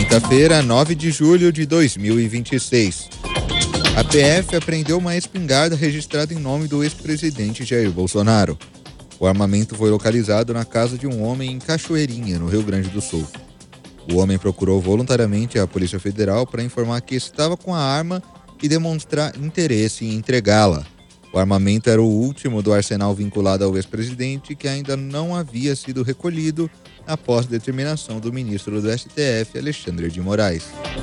Quinta-feira, 9 de julho de 2026. A PF apreendeu uma espingarda registrada em nome do ex-presidente Jair Bolsonaro. O armamento foi localizado na casa de um homem em Cachoeirinha, no Rio Grande do Sul. O homem procurou voluntariamente a Polícia Federal para informar que estava com a arma e demonstrar interesse em entregá-la. O armamento era o último do arsenal vinculado ao ex-presidente, que ainda não havia sido recolhido após determinação do ministro do STF, Alexandre de Moraes.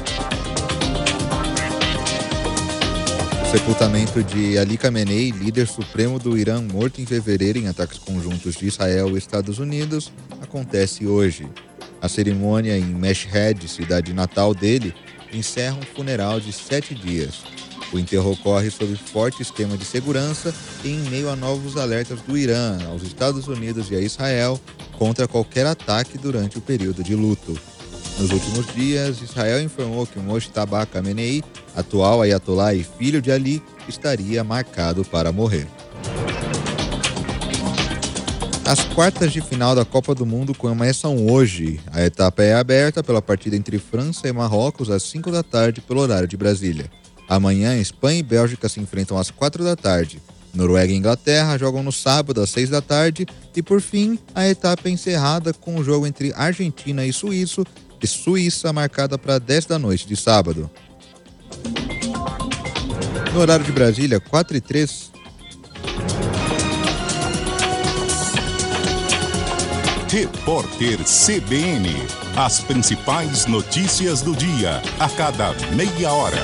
O sepultamento de Ali Khamenei, líder supremo do Irã, morto em fevereiro em ataques conjuntos de Israel e Estados Unidos, acontece hoje. A cerimônia em Mashhad, cidade natal dele, encerra um funeral de 7 dias. O enterro ocorre sob forte esquema de segurança e em meio a novos alertas do Irã aos Estados Unidos e a Israel contra qualquer ataque durante o período de luto. Nos últimos dias, Israel informou que Mojtaba Khamenei, atual ayatollah e filho de Ali, estaria marcado para morrer. As quartas de final da Copa do Mundo começam hoje. A etapa é aberta pela partida entre França e Marrocos às 5 da tarde pelo horário de Brasília. Amanhã, Espanha e Bélgica se enfrentam às 4 da tarde. Noruega e Inglaterra jogam no sábado às 6 da tarde. E, por fim, a etapa é encerrada com o jogo entre Argentina e Suíça marcada para 10 da noite de sábado. No horário de Brasília, 4h03. Repórter CBN. As principais notícias do dia, a cada meia hora.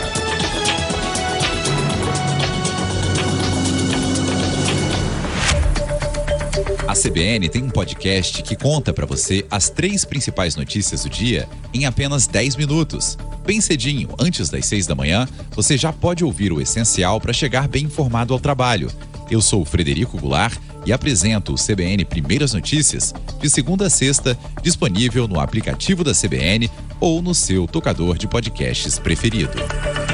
A CBN tem um podcast que conta para você as 3 principais notícias do dia em apenas 10 minutos. Bem cedinho, antes das 6 da manhã, você já pode ouvir o essencial para chegar bem informado ao trabalho. Eu sou o Frederico Goulart e apresento o CBN Primeiras Notícias, de segunda a sexta, disponível no aplicativo da CBN ou no seu tocador de podcasts preferido.